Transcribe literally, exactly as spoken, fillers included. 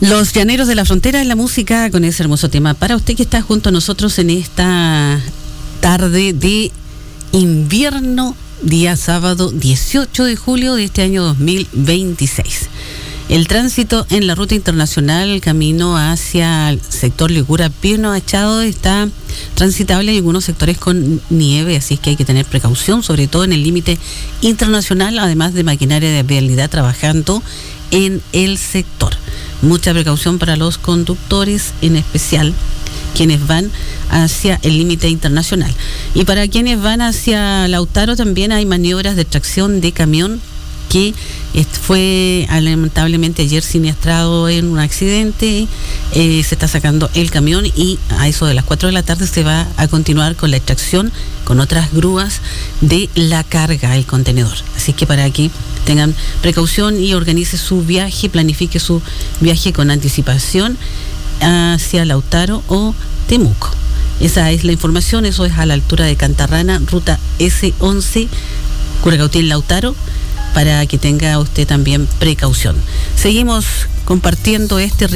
Los Llaneros de la Frontera en la música con ese hermoso tema para usted que está junto a nosotros en esta tarde de invierno, día sábado dieciocho de julio de este año dos mil veintiséis. El tránsito en la ruta internacional camino hacia el sector Ligura-Pirno Achado está transitable en algunos sectores con nieve, así es que hay que tener precaución, sobre todo en el límite internacional, además de maquinaria de vialidad trabajando en el sector. Mucha precaución para los conductores, en especial quienes van hacia el límite internacional. Y para quienes van hacia Lautaro también hay maniobras de tracción de camión que fue lamentablemente ayer siniestrado en un accidente. Eh, se está sacando el camión y a eso de las cuatro de la tarde se va a continuar con la extracción con otras grúas de la carga, el contenedor. Así que para que tengan precaución y organice su viaje, planifique su viaje con anticipación hacia Lautaro o Temuco. Esa es la información, eso es a la altura de Cantarrana, ruta ese once, Curacautín-Lautaro, para que tenga usted también precaución. Seguimos compartiendo este